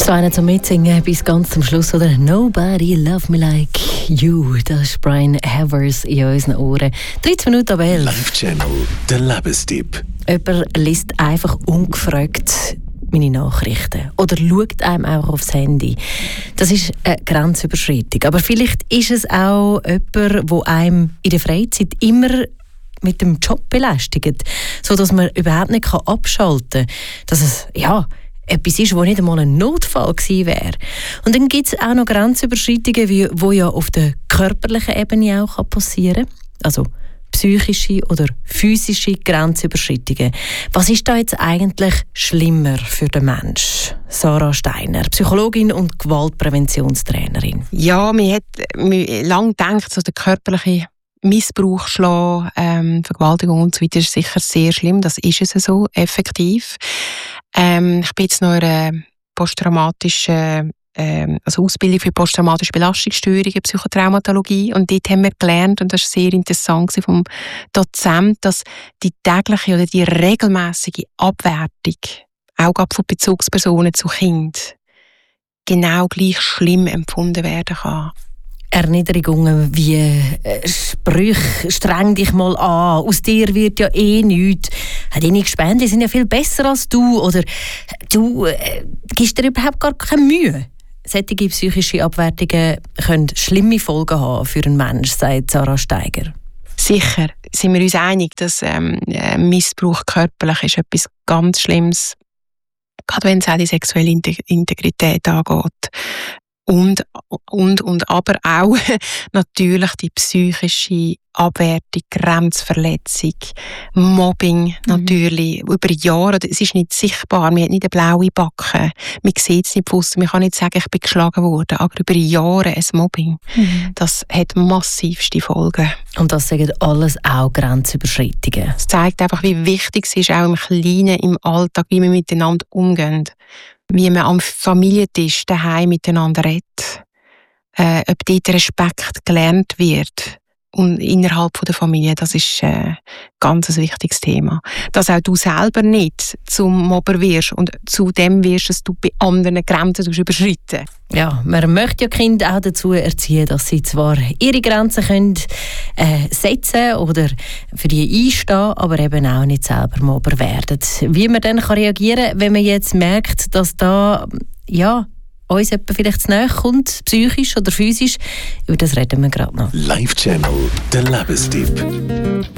So einer zum Mitsingen bis ganz zum Schluss, oder? «Nobody love me like you». Das ist Brian Havers in unseren Ohren. 13 Minuten ab 11. Live-Channel, der Lebenstipp. Jemand liest einfach ungefragt meine Nachrichten oder schaut einem auch aufs Handy. Das ist eine Grenzüberschreitung. Aber vielleicht ist es auch jemand, der einem in der Freizeit immer mit dem Job belästigt, sodass man überhaupt nicht abschalten kann. Dass es, etwas ist, was nicht einmal ein Notfall gewesen wäre. Und dann gibt es auch noch Grenzüberschreitungen, die ja auf der körperlichen Ebene auch passieren kann. Also psychische oder physische Grenzüberschreitungen. Was ist da jetzt eigentlich schlimmer für den Menschen? Sarah Steiner, Psychologin und Gewaltpräventionstrainerin. Ja, man hat lange gedacht, so der körperliche Missbrauch, Vergewaltigung und so weiter ist sicher sehr schlimm. Das ist es so, effektiv. Ich bin jetzt noch in einer posttraumatischen Ausbildung für posttraumatische Belastungsstörungen, Psychotraumatologie, und dort haben wir gelernt, und das war sehr interessant vom Dozent, dass die tägliche oder die regelmäßige Abwertung, auch von Bezugspersonen zu Kindern, genau gleich schlimm empfunden werden kann. Erniedrigungen wie Sprüche, streng dich mal an, aus dir wird ja nichts, deine Gespende sind ja viel besser als du, oder du gibst dir überhaupt gar keine Mühe. Solche psychische Abwertungen können schlimme Folgen haben für einen Menschen, sagt Sarah Steiger. Sicher sind wir uns einig, dass Missbrauch körperlich ist etwas ganz Schlimmes, gerade wenn es auch die sexuelle Integrität angeht. Und aber auch natürlich die psychische Abwertung, Grenzverletzung, Mobbing natürlich über Jahre. Es ist nicht sichtbar, man hat nicht eine blaue Backe, man sieht es nicht von aussen, man kann nicht sagen, ich bin geschlagen worden, aber über Jahre ein Mobbing, das hat massivste Folgen. Und das sagen alles auch Grenzüberschreitungen. Es zeigt einfach, wie wichtig es ist, auch im Kleinen, im Alltag, wie wir miteinander umgehen. Wie man am Familientisch daheim miteinander redet, ob dort Respekt gelernt wird und innerhalb der Familie, das ist ein ganz wichtiges Thema. Dass auch du selber nicht zum Mobber wirst und zu dem wirst, dass du bei anderen Grenzen überschreiten. Ja, man möchte ja Kinder auch dazu erziehen, dass sie zwar ihre Grenzen können, setzen oder für die einstehen, aber eben auch nicht selber Mobber werden. Wie man dann reagieren kann, wenn man jetzt merkt, dass da uns jemand vielleicht zu nahe kommt, psychisch oder physisch, über das reden wir gerade noch. Live-Channel, der Lebenstipp.